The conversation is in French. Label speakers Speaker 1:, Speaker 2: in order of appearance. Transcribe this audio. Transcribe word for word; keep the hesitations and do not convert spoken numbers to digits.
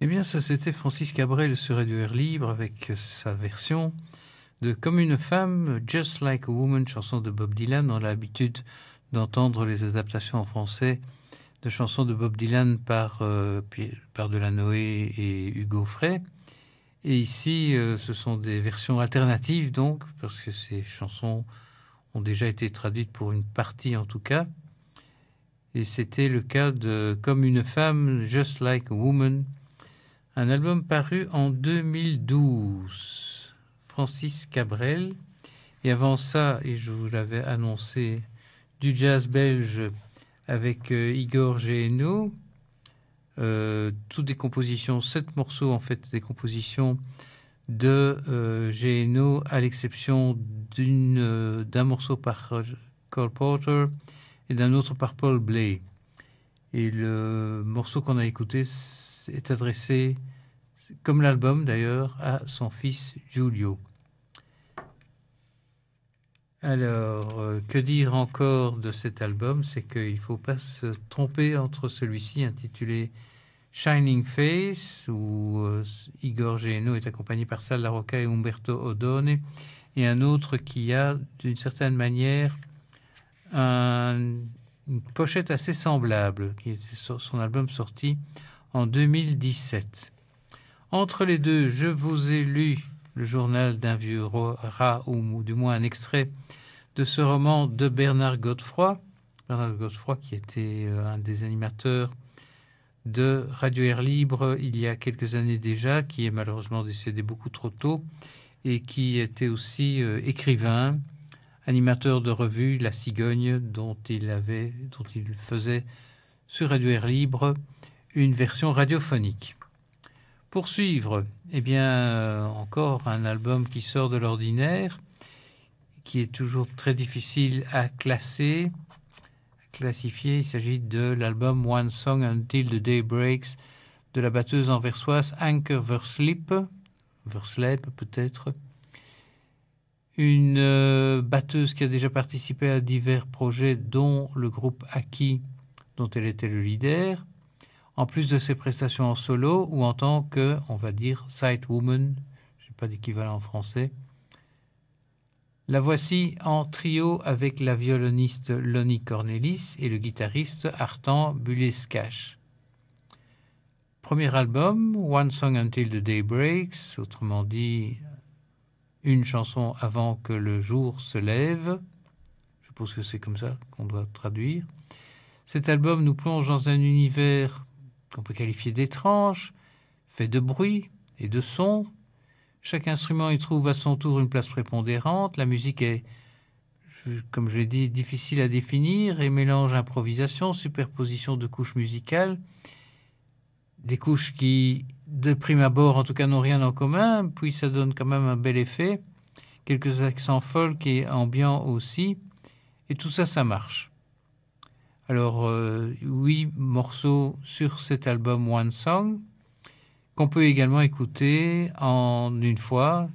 Speaker 1: Eh bien, ça, c'était Francis Cabrel sur Radio Air Libre avec sa version de Comme une femme, Just Like a Woman, chanson de Bob Dylan. On a l'habitude d'entendre les adaptations en français de chansons de Bob Dylan par, euh, par Delanoë et Hugo Frey. Et ici, euh, ce sont des versions alternatives, donc, parce que ces chansons ont déjà été traduites pour une partie en tout cas. Et c'était le cas de Comme une femme, Just Like a Woman, un album paru en deux mille douze. Francis Cabrel. Et avant ça, et je vous l'avais annoncé, du jazz belge avec euh, Igor Géno. Euh, toutes des compositions, sept morceaux en fait, des compositions de euh, Géno, à l'exception d'une, euh, d'un morceau par Cole Porter et d'un autre par Paul Bley. Et le morceau qu'on a écouté est adressé, comme l'album d'ailleurs, à son fils Giulio. Alors, euh, que dire encore de cet album? C'est qu'il ne faut pas se tromper entre celui-ci intitulé Shining Face, où euh, Igor Géno est accompagné par Sal Larocca et Umberto Odone, et un autre qui a, d'une certaine manière, un, une pochette assez semblable, qui était son album sorti en deux mille dix-sept. Entre les deux, je vous ai lu Le journal d'un vieux rat, ou du moins un extrait de ce roman de Bernard Godefroy. Bernard Godefroy qui était un des animateurs de Radio Air Libre il y a quelques années déjà, qui est malheureusement décédé beaucoup trop tôt, et qui était aussi euh, écrivain, animateur de revue La Cigogne, dont il avait, dont il faisait sur Radio Air Libre une version radiophonique. Pour suivre, eh bien, euh, encore un album qui sort de l'ordinaire, qui est toujours très difficile à classer, à classifier. Il s'agit de l'album One Song Until the Day Breaks de la batteuse anversoise Anke Verslip, Verslep peut-être, une euh, batteuse qui a déjà participé à divers projets, dont le groupe Aki, dont elle était le leader, en plus de ses prestations en solo ou en tant que, on va dire, sight woman, je n'ai pas d'équivalent en français. La voici en trio avec la violoniste Lonnie Cornelis et le guitariste Artan Buleskash. Premier album, One Song Until the Day Breaks, autrement dit, une chanson avant que le jour se lève. Je suppose que c'est comme ça qu'on doit traduire. Cet album nous plonge dans un univers qu'on peut qualifier d'étrange, fait de bruit et de son. Chaque instrument y trouve à son tour une place prépondérante. La musique est, comme je l'ai dit, difficile à définir et mélange improvisation, superposition de couches musicales, des couches qui, de prime abord, en tout cas, n'ont rien en commun, puis ça donne quand même un bel effet, quelques accents folk et ambiants aussi, et tout ça, ça marche. Alors, euh, huit morceaux sur cet album One Song, qu'on peut également écouter en une fois,